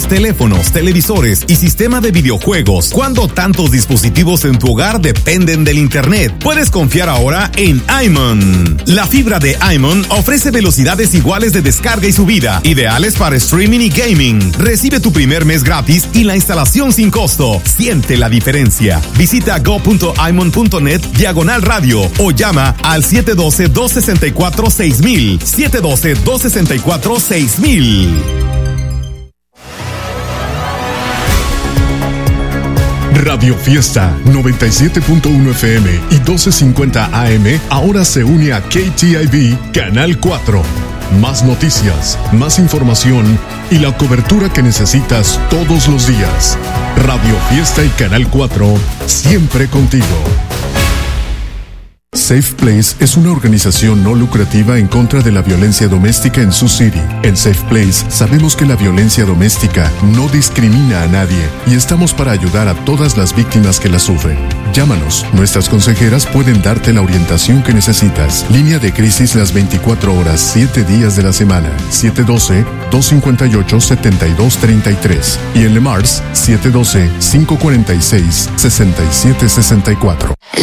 tabletas, teléfonos, televisores y sistema de videojuegos. Cuando tantos dispositivos en tu hogar dependen del internet, puedes confiar ahora en iMon. La fibra de iMon ofrece velocidades iguales de descarga y subida, ideales para streaming y gaming. Recibe tu primer mes gratis y la instalación sin costo. Siente la diferencia. Visita go.imon.net/radio o llama al 712-264-6000. 712-264-6000. Radio Fiesta 97.1 FM y 1250 AM ahora se une a KTIV Canal 4. Más noticias, más información y la cobertura que necesitas todos los días. Radio Fiesta y Canal 4, siempre contigo. Safe Place es una organización no lucrativa en contra de la violencia doméstica en Sioux City. En Safe Place sabemos que la violencia doméstica no discrimina a nadie y estamos para ayudar a todas las víctimas que la sufren. Llámanos, nuestras consejeras pueden darte la orientación que necesitas. Línea de crisis las 24 horas, 7 días de la semana. 712-258-7233 y en Le Mars 712-546-6764.